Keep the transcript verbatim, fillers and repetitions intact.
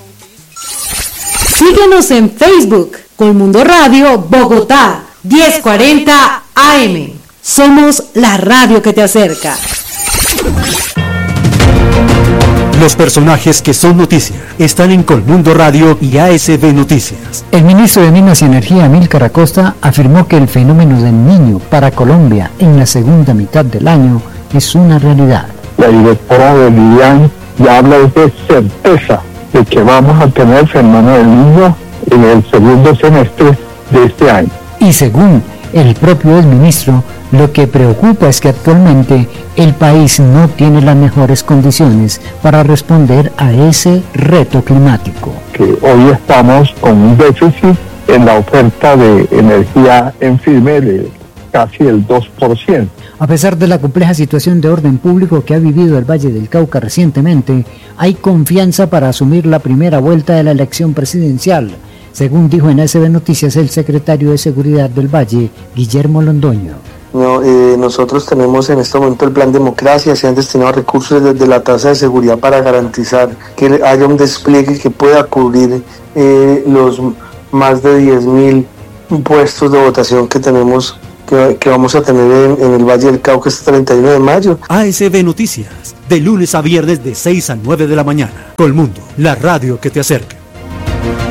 Síguenos en Facebook, Colmundo Radio Bogotá, diez cuarenta A M. Somos la radio que te acerca. Los personajes que son noticia están en Colmundo Radio y A S B Noticias. El ministro de Minas y Energía, Amílcar Acosta, afirmó que el fenómeno del Niño para Colombia en la segunda mitad del año es una realidad. La directora de Vivian ya habla de certeza de que vamos a tener fenómeno del Niño en el segundo semestre de este año. Y según el propio exministro, lo que preocupa es que actualmente el país no tiene las mejores condiciones para responder a ese reto climático. Que hoy estamos con un déficit en la oferta de energía en firme de casi el dos por ciento. A pesar de la compleja situación de orden público que ha vivido el Valle del Cauca recientemente, hay confianza para asumir la primera vuelta de la elección presidencial, según dijo en A S B Noticias el secretario de Seguridad del Valle, Guillermo Londoño. No, eh, nosotros tenemos en este momento el plan Democracia, se han destinado recursos desde la tasa de seguridad para garantizar que haya un despliegue que pueda cubrir eh, los más de diez mil puestos de votación que tenemos, que, que vamos a tener en, en el Valle del Cauca este treinta y uno de mayo. A S B Noticias, de lunes a viernes de seis a nueve de la mañana. Colmundo, la radio que te acerca.